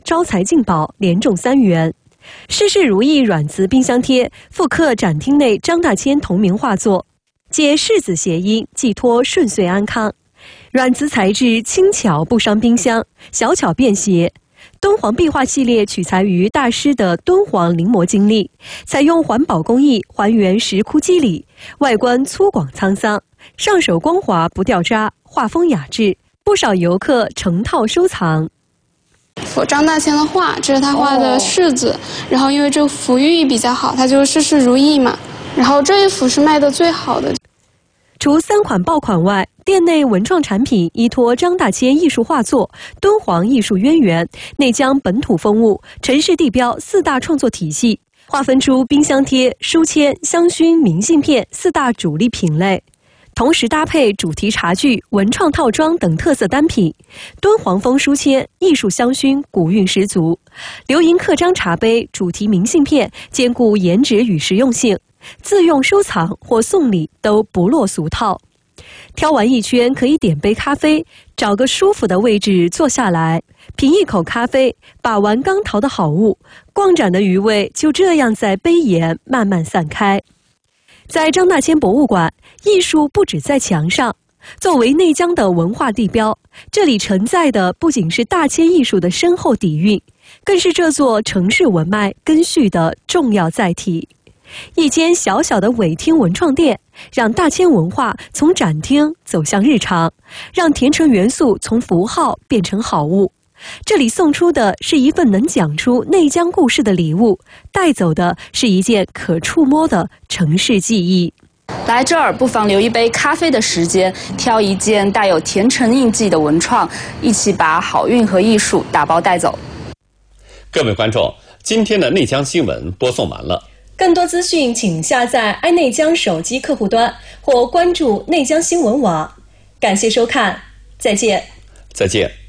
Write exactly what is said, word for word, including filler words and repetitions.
招财进宝，连中三元。事事如意软瓷冰箱贴复刻展厅内张大千同名画作，借世子谐音，寄托顺遂安康。软瓷材质轻巧，不伤冰箱，小巧便携。敦煌壁画系列取材于大师的敦煌临摹经历，采用环保工艺还原石窟肌理，外观粗犷沧桑，上手光滑不掉渣，画风雅致，不少游客成套收藏。 幅张大千的画，这是他画的柿子，哦、然后因为这个幅寓意比较好，它就事事如意嘛。然后这一幅是卖的最好的。 除三款爆款外，店内文创产品依托张大千艺术画作、敦煌艺术渊源、内江本土风物、城市地标四大创作体系，划分出冰箱贴、书签、香薰、明信片四大主力品类。同时搭配主题茶具、文创套装等特色单品，敦煌风书签、艺术香薰古韵十足，流银刻章茶杯、主题明信片兼顾颜值与实用性，自用收藏或送礼都不落俗套。挑完一圈可以点杯咖啡，找个舒服的位置坐下来，品一口咖啡，把玩刚淘的好物，逛展的余味就这样在杯沿慢慢散开。在张大千博物馆，艺术不止在墙上。作为内江的文化地标，这里承载的不仅是大千艺术的深厚底蕴，更是这座城市文脉根续的重要载体。一间小小的伪厅文创店，让大千文化从展厅走向日常，让甜橙元素从符号变成好物。这里送出的是一份能讲出内江故事的礼物，带走的是一件可触摸的城市记忆。 来这儿不妨留一杯咖啡的时间，挑一件带有甜橙印记的文创，一起把好运和艺术打包带走。 各位观众，今天的内江新闻播送完了。 更多资讯请下载爱内江手机客户端或关注内江新闻网。感谢收看，再见。 再见。